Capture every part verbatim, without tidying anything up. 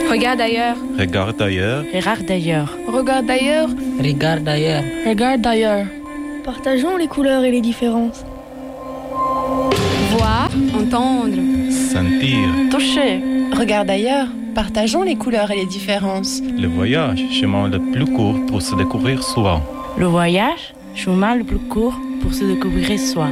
Regarde ailleurs. Regarde ailleurs. Regarde ailleurs. Regarde ailleurs. Regarde ailleurs. Regarde ailleurs. Partageons les couleurs et les différences. Voir, entendre, Sentir. Toucher. Regarde ailleurs. Partageons les couleurs et les différences. Le voyage, chemin le plus court pour se découvrir soi. Le voyage, chemin le plus court pour se découvrir soi.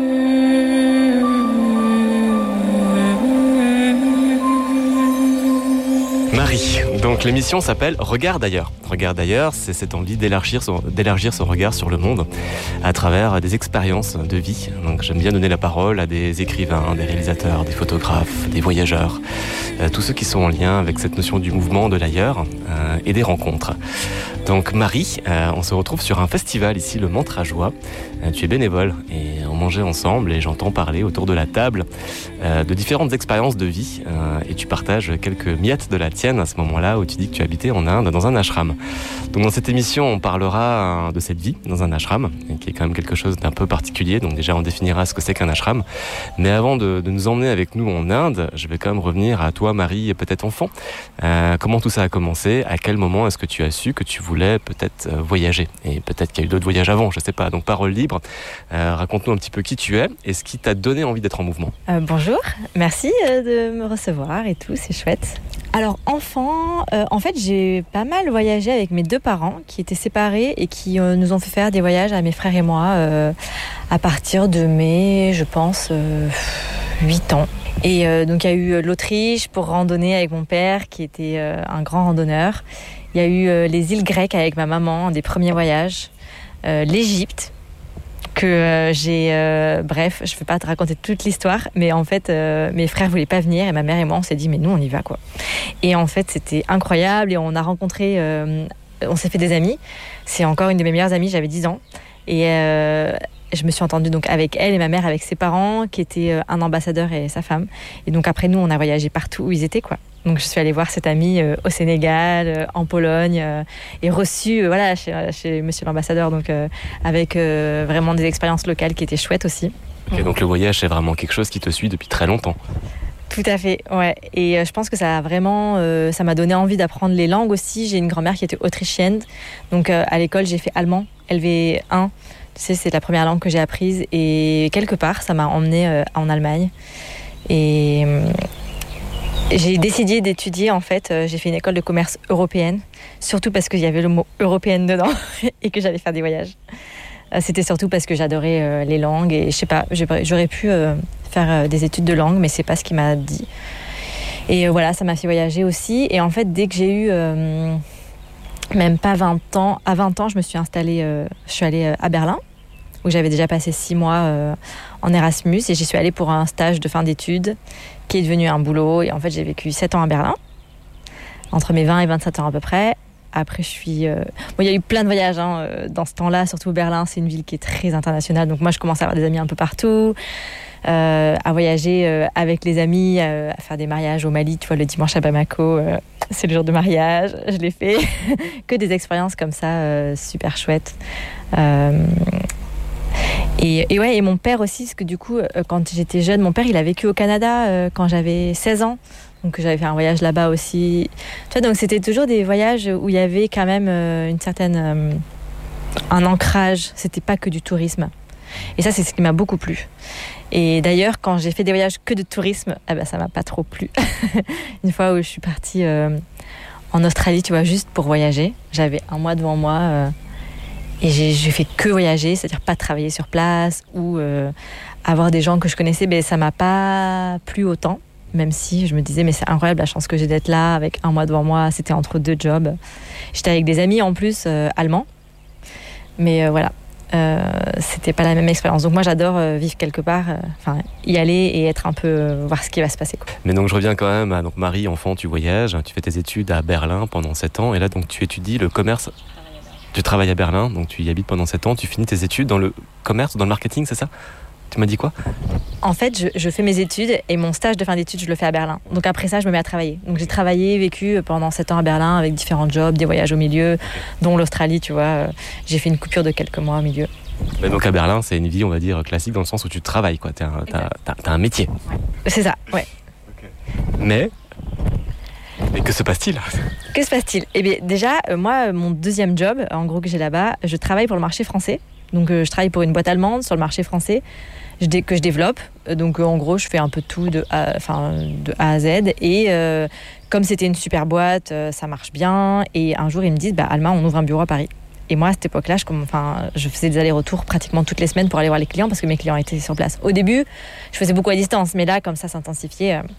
Marie, donc l'émission s'appelle Regarde ailleurs. Regarde ailleurs, c'est cette envie d'élargir son, d'élargir son regard sur le monde à travers des expériences de vie. Donc j'aime bien donner la parole à des écrivains, des réalisateurs, des photographes, des voyageurs, euh, tous ceux qui sont en lien avec cette notion du mouvement de l'ailleurs euh, et des rencontres. Donc Marie, euh, on se retrouve sur un festival ici, le Montrajois. Euh, tu es bénévole et on mangeait ensemble et j'entends parler autour de la table euh, de différentes expériences de vie euh, et tu partages quelques miettes de la tienne à ce moment-là où tu dis que tu habitais en Inde dans un ashram. Donc dans cette émission, on parlera de cette vie dans un ashram, qui est quand même quelque chose d'un peu particulier. Donc déjà, on définira ce que c'est qu'un ashram. Mais avant de, de nous emmener avec nous en Inde, je vais quand même revenir à toi, Marie, peut-être enfant. Euh, comment tout ça a commencé? À quel moment est-ce que tu as su que tu voulais peut-être voyager? Et peut-être qu'il y a eu d'autres voyages avant, je sais pas. Donc parole libre. Euh, raconte-nous un petit peu qui tu es et ce qui t'a donné envie d'être en mouvement. Euh, bonjour, merci euh, de me recevoir et tout, c'est chouette. Alors enfant, euh, en fait j'ai pas mal voyagé avec mes deux parents qui étaient séparés et qui euh, nous ont fait faire des voyages à mes frères et moi euh, à partir de mes, je pense, euh, huit ans. Et euh, donc il y a eu l'Autriche pour randonner avec mon père qui était euh, un grand randonneur. Il y a eu euh, les îles grecques avec ma maman, un des premiers voyages. Euh, L'Égypte. que euh, j'ai... Euh, bref, je ne vais pas te raconter toute l'histoire, mais en fait, euh, mes frères ne voulaient pas venir et ma mère et moi, on s'est dit, mais nous, on y va, quoi. Et en fait, c'était incroyable et on a rencontré... Euh, on s'est fait des amis. C'est encore une de mes meilleures amies, j'avais dix ans. Et euh, je me suis entendue donc avec elle et ma mère, avec ses parents, qui étaient euh, un ambassadeur et sa femme. Et donc après, nous, on a voyagé partout où ils étaient, quoi. Donc je suis allée voir cette amie euh, au Sénégal, euh, en Pologne, euh, et reçue euh, voilà, chez, chez monsieur l'ambassadeur, donc euh, avec euh, vraiment des expériences locales qui étaient chouettes aussi. Okay, donc le voyage, c'est vraiment quelque chose qui te suit depuis très longtemps. Tout à fait, ouais. Et euh, je pense que ça a vraiment, euh, ça m'a donné envie d'apprendre les langues aussi. J'ai une grand-mère qui était autrichienne, donc euh, à l'école j'ai fait allemand, L V un. Tu sais, c'est la première langue que j'ai apprise, et quelque part, ça m'a emmenée euh, en Allemagne. Et euh, j'ai décidé d'étudier, en fait, euh, j'ai fait une école de commerce européenne, surtout parce qu'il y avait le mot européenne dedans et que j'allais faire des voyages. Euh, c'était surtout parce que j'adorais euh, les langues et je sais pas, j'aurais pu euh, faire euh, des études de langue, mais c'est pas ce qu'il m'a dit. Et euh, voilà, ça m'a fait voyager aussi. Et en fait, dès que j'ai eu euh, même pas vingt ans, à vingt ans, je me suis installée, euh, je suis allée euh, à Berlin, où j'avais déjà passé six mois euh, en Erasmus, et j'y suis allée pour un stage de fin d'études qui est devenu un boulot. Et en fait, j'ai vécu sept ans à Berlin, entre mes vingt et vingt-sept ans à peu près. Après, je suis... Euh... Bon, il y a eu plein de voyages hein, dans ce temps-là, surtout Berlin, c'est une ville qui est très internationale. Donc moi, je commence à avoir des amis un peu partout, euh, à voyager euh, avec les amis, euh, à faire des mariages au Mali. Tu vois, le dimanche à Bamako, euh, c'est le jour de mariage, je l'ai fait. Que des expériences comme ça, euh, super chouettes. Euh... Et, et ouais, et mon père aussi, parce que du coup, euh, quand j'étais jeune, mon père, il a vécu au Canada euh, quand j'avais seize ans. Donc j'avais fait un voyage là-bas aussi. Tu vois, donc c'était toujours des voyages où il y avait quand même euh, une certaine... Euh, un ancrage. C'était pas que du tourisme. Et ça, c'est ce qui m'a beaucoup plu. Et d'ailleurs, quand j'ai fait des voyages que de tourisme, eh ben, ça m'a pas trop plu. Une fois où je suis partie euh, en Australie, tu vois, juste pour voyager. J'avais un mois devant moi... Euh, Et j'ai, j'ai fait que voyager, c'est-à-dire pas travailler sur place ou euh, avoir des gens que je connaissais, ben, ça m'a pas plu autant, même si je me disais mais c'est incroyable la chance que j'ai d'être là avec un mois devant moi, c'était entre deux jobs. J'étais avec des amis en plus euh, allemands, mais euh, voilà, euh, c'était pas la même expérience. Donc moi j'adore euh, vivre quelque part, enfin euh, y aller et être un peu, euh, voir ce qui va se passer, quoi. Mais donc je reviens quand même à donc Marie, enfant, tu voyages, tu fais tes études à Berlin pendant sept ans et là donc tu étudies le commerce. Tu travailles à Berlin, donc tu y habites pendant sept ans, tu finis tes études dans le commerce ou dans le marketing, c'est ça? Tu m'as dit quoi? En fait, je, je fais mes études et mon stage de fin d'études, je le fais à Berlin. Donc après ça, je me mets à travailler. Donc j'ai travaillé, vécu pendant sept ans à Berlin avec différents jobs, des voyages au milieu, dont l'Australie, tu vois. J'ai fait une coupure de quelques mois au milieu. Mais donc à Berlin, c'est une vie, on va dire, classique dans le sens où tu travailles, quoi. T'as un, t'as, t'as, t'as un métier. Ouais. C'est ça, ouais. Okay. Mais... Et que se passe-t-il ? Que se passe-t-il ? Eh bien, déjà, euh, moi, mon deuxième job, en gros, que j'ai là-bas, je travaille pour le marché français. Donc, euh, je travaille pour une boîte allemande sur le marché français je dé- que je développe. Donc, euh, en gros, je fais un peu tout de A, enfin, de A à Z. Et euh, comme c'était une super boîte, euh, ça marche bien. Et un jour, ils me disent, bah, Alma, on ouvre un bureau à Paris. Et moi, à cette époque-là, je, enfin, je faisais des allers-retours pratiquement toutes les semaines pour aller voir les clients parce que mes clients étaient sur place. Au début, je faisais beaucoup à distance, mais là, comme ça s'intensifiait. Euh,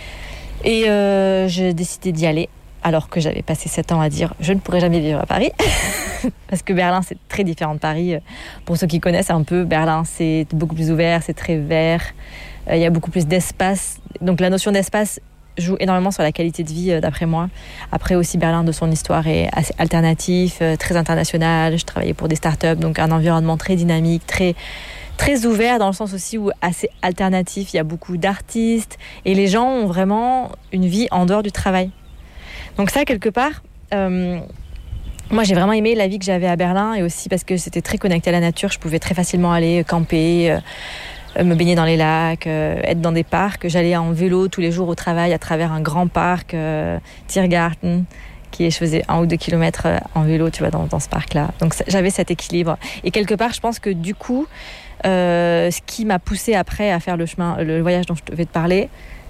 et euh, j'ai décidé d'y aller, alors que j'avais passé sept ans à dire je ne pourrai jamais vivre à Paris. Parce que Berlin, c'est très différent de Paris. Pour ceux qui connaissent un peu, Berlin, c'est beaucoup plus ouvert, c'est très vert. Il y a beaucoup plus d'espace. Donc la notion d'espace joue énormément sur la qualité de vie, d'après moi. Après aussi, Berlin, de son histoire, est assez alternatif, très international. Je travaillais pour des startups, donc un environnement très dynamique, très, très ouvert, dans le sens aussi où assez alternatif. Il y a beaucoup d'artistes et les gens ont vraiment une vie en dehors du travail. Donc ça, quelque part, euh, moi, j'ai vraiment aimé la vie que j'avais à Berlin et aussi parce que c'était très connecté à la nature. Je pouvais très facilement aller camper, euh, me baigner dans les lacs, euh, être dans des parcs. J'allais en vélo tous les jours au travail à travers un grand parc, euh, Tiergarten, qui est, je faisais un ou deux kilomètres en vélo, tu vois, dans, dans ce parc-là. Donc j'avais cet équilibre. Et quelque part, je pense que du coup, euh, ce qui m'a poussée après à faire le chemin, le voyage dont je devais te parler,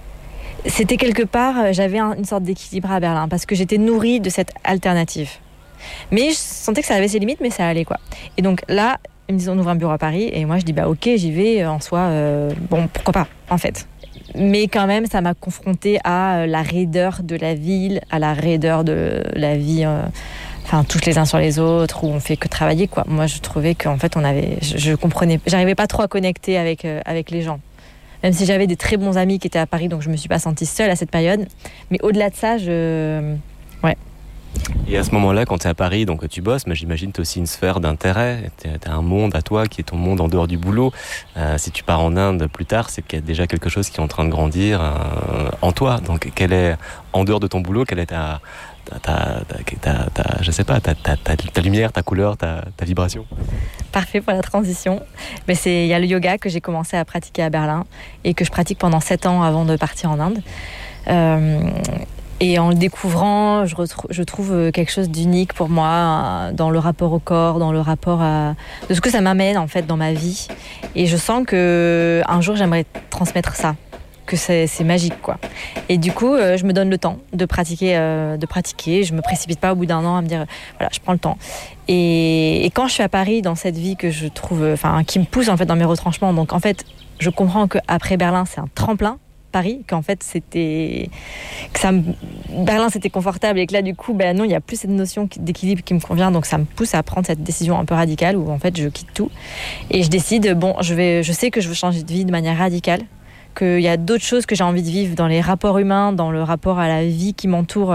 c'était quelque part, j'avais un, une sorte d'équilibre à Berlin parce que j'étais nourrie de cette alternative. Mais je sentais que ça avait ses limites, mais ça allait, quoi. Et donc là, ils me disent on ouvre un bureau à Paris et moi je dis bah ok, j'y vais, en soi, euh, bon, pourquoi pas, en fait. Mais quand même, ça m'a confrontée à la raideur de la ville, à la raideur de la vie, euh, enfin tous les uns sur les autres, où on fait que travailler, quoi. Moi, je trouvais qu'en fait, on avait, je, je comprenais, j'arrivais pas trop à connecter avec euh, avec les gens. Même si j'avais des très bons amis qui étaient à Paris, donc je me suis pas sentie seule à cette période. Mais au-delà de ça, je, ouais. Et à ce moment-là, quand tu es à Paris, donc tu bosses, mais j'imagine que tu as aussi une sphère d'intérêt, tu as un monde à toi qui est ton monde en dehors du boulot. Euh, si tu pars en Inde plus tard, c'est qu'il y a déjà quelque chose qui est en train de grandir euh, en toi. Donc, quelle est, en dehors de ton boulot, quelle est ta, ta, ta, ta, ta, ta je sais pas, ta, ta, ta, ta lumière, ta couleur, ta, ta vibration? Parfait pour la transition. Mais c'est, il y a le yoga que j'ai commencé à pratiquer à Berlin et que je pratique pendant sept ans avant de partir en Inde. Euh, Et en le découvrant, je, retrou- je trouve quelque chose d'unique pour moi dans le rapport au corps, dans le rapport à de ce que ça m'amène en fait dans ma vie. Et je sens que un jour j'aimerais transmettre ça, que c'est, c'est magique, quoi. Et du coup, euh, je me donne le temps de pratiquer, euh, de pratiquer. Je me précipite pas au bout d'un an à me dire voilà, je prends le temps. Et, et quand je suis à Paris, dans cette vie que je trouve, enfin, qui me pousse en fait dans mes retranchements. Donc en fait, je comprends qu'après Berlin, c'est un tremplin. Paris, qu'en fait c'était que ça me... Berlin c'était confortable et que là du coup ben non, il y a plus cette notion d'équilibre qui me convient, donc ça me pousse à prendre cette décision un peu radicale où en fait je quitte tout et je décide bon, je vais je sais que je veux changer de vie de manière radicale, qu'il y a d'autres choses que j'ai envie de vivre dans les rapports humains, dans le rapport à la vie qui m'entoure.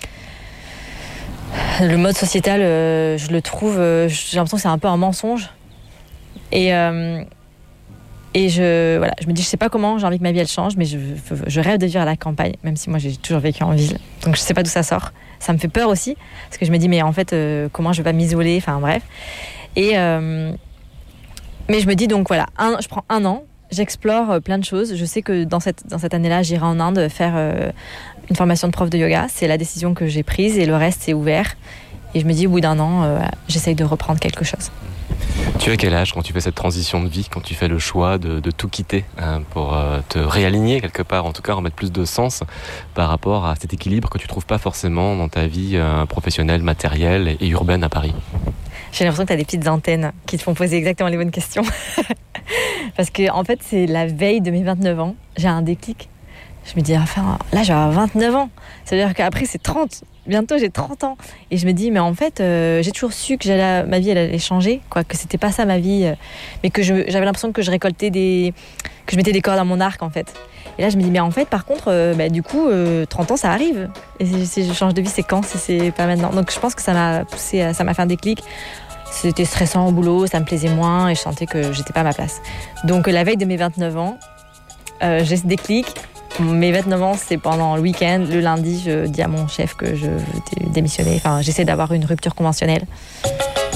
Le mode sociétal, je le trouve, j'ai l'impression que c'est un peu un mensonge et euh... Et je, voilà, je me dis, je sais pas comment j'ai envie que ma vie elle change, mais je, je rêve de vivre à la campagne, même si moi j'ai toujours vécu en ville. Donc je sais pas d'où ça sort. Ça me fait peur aussi, parce que je me dis, mais en fait, euh, comment je vais pas m'isoler, enfin bref. Et, euh, mais je me dis donc voilà, un, je prends un an, j'explore plein de choses. Je sais que dans cette, dans cette année-là, j'irai en Inde faire euh, une formation de prof de yoga. C'est la décision que j'ai prise et le reste c'est ouvert. Et je me dis, au bout d'un an, euh, j'essaye de reprendre quelque chose. Tu as quel âge quand tu fais cette transition de vie, quand tu fais le choix de, de tout quitter hein, pour euh, te réaligner quelque part, en tout cas remettre plus de sens par rapport à cet équilibre que tu trouves pas forcément dans ta vie euh, professionnelle, matérielle et, et urbaine à Paris? J'ai l'impression que tu as des petites antennes qui te font poser exactement les bonnes questions. Parce que en fait, c'est la veille de mes vingt-neuf ans, j'ai un déclic. Je me dis, enfin, là, j'ai vingt-neuf ans. Ça veut dire qu'après, c'est trente. Bientôt, j'ai trente ans. Et je me dis, mais en fait, euh, j'ai toujours su que j'allais, ma vie, elle allait changer, quoi, que c'était pas ça, ma vie. Euh, mais que je, j'avais l'impression que je récoltais des... que je mettais des cordes à mon arc, en fait. Et là, je me dis, mais en fait, par contre, euh, bah, du coup, euh, trente ans, ça arrive. Et si, si je change de vie, c'est quand, si c'est pas maintenant? Donc, je pense que ça m'a poussé, ça m'a fait un déclic. C'était stressant au boulot, ça me plaisait moins et je sentais que j'étais pas à ma place. Donc, la veille de mes vingt-neuf ans, euh, j'ai ce déclic. Mes vingt-neuf ans, c'est pendant le week-end. Le lundi, je dis à mon chef que je veux démissionner. Enfin, j'essaie d'avoir une rupture conventionnelle.